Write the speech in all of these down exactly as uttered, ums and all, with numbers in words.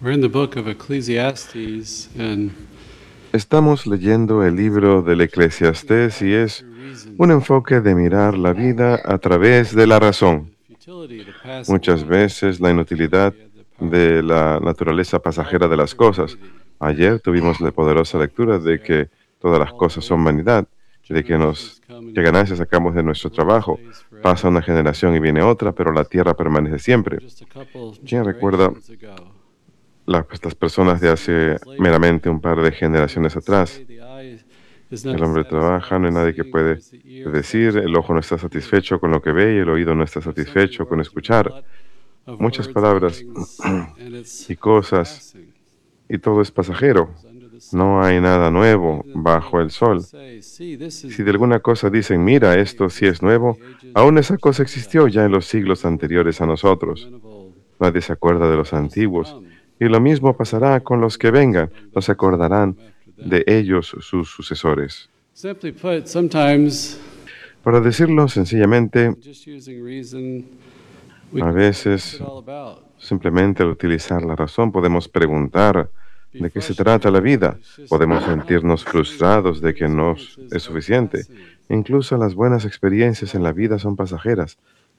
We're in the book of Ecclesiastes, and Estamos leyendo el libro del Eclesiastés y es un enfoque de mirar la vida a través de la razón. Muchas veces la inutilidad de la naturaleza pasajera de las cosas. Ayer tuvimos la poderosa lectura de que todas las cosas son vanidad, de que nos que ganancias sacamos de nuestro trabajo. Pasa una generación y viene otra, pero la tierra permanece siempre. ¿Quién recuerda la- pues, las personas de hace meramente un par de generaciones atrás? El hombre trabaja, no hay nadie que puede decir, el ojo no está satisfecho con lo que ve y el oído no está satisfecho con escuchar. Muchas palabras y cosas, y todo es pasajero. No hay nada nuevo bajo el sol. Si de alguna cosa dicen, mira, esto sí es nuevo, aún esa cosa existió ya en los siglos anteriores a nosotros. Nadie se acuerda de los antiguos. Y lo mismo pasará con los que vengan. No se acordarán de ellos sus sucesores. Simply put, sometimes, Para decirlo sencillamente, just using reason, we a can veces, it all about. simplemente al utilizar la razón, podemos preguntar de qué se trata la vida. Podemos sentirnos frustrados de que no es suficiente. Incluso las buenas experiencias en la vida son pasajeras.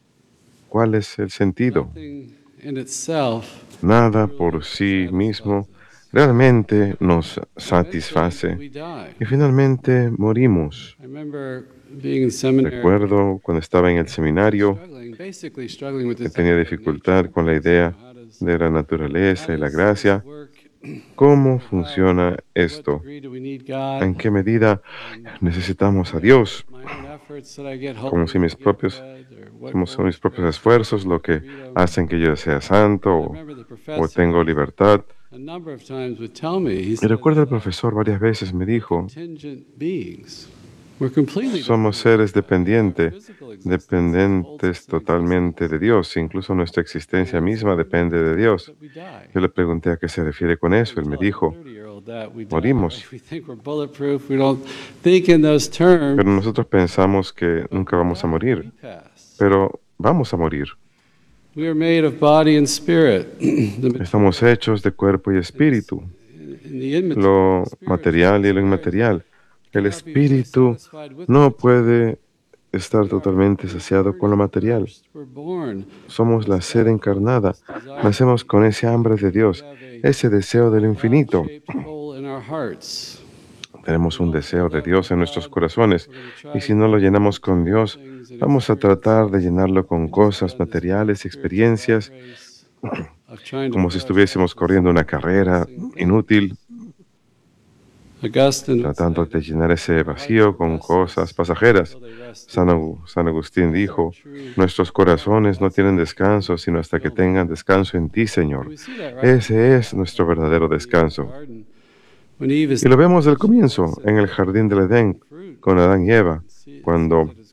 ¿Cuál es el sentido? Nothing in itself Nada por sí mismo realmente nos satisface. we die. Y finalmente morimos. I remember being in seminary, Recuerdo cuando estaba en el seminario struggling, basically struggling with que this tenía idea of dificultad nature. con la idea How does- de la how naturaleza y la does gracia. this work? ¿Cómo funciona What esto? degree do we need God? ¿En qué medida necesitamos a Dios? My own efforts that I get holy, Como si mis get propios, fed, or what como son mis works propios best esfuerzos for lo que freedom. hacen que yo sea santo I o, remember the o professor tengo libertad. a number of times would tell me, he Y said, recuerdo el profesor varias veces me dijo, contingent beings. We're completely somos dependent seres dependientes, on physical existence that holds dependientes us in totalmente de Dios. Incluso nuestra existencia misma depende de Dios. existence, but we die. Yo le pregunté a qué se refiere con eso. Él me dijo, thirty-year-old that we die. morimos. We think we're bulletproof. We don't think in those terms. pero nosotros pensamos que nunca vamos a morir, We pass. pero vamos a morir. We are made of body and spirit. The Estamos hechos de cuerpo y espíritu, in the immaterial lo spirit, material y lo inmaterial. El espíritu no puede estar totalmente saciado con lo material. we're born. Somos la sed encarnada. Nacemos con ese hambre de Dios, ese deseo del infinito. God-shaped hole in our hearts. Tenemos un deseo de Dios en nuestros corazones y si no lo llenamos con Dios, vamos a tratar de llenarlo con cosas materiales, experiencias, Of trying to como si estuviésemos corriendo una carrera inútil, Augustine tratando de llenar ese vacío con cosas pasajeras. San, Agu- San Agustín dijo, nuestros corazones no tienen descanso sino hasta que tengan descanso en ti, Señor. Ese es nuestro verdadero descanso. When Eve is Y lo vemos del comienzo, en el jardín del Edén, con Adán y Eva, cuando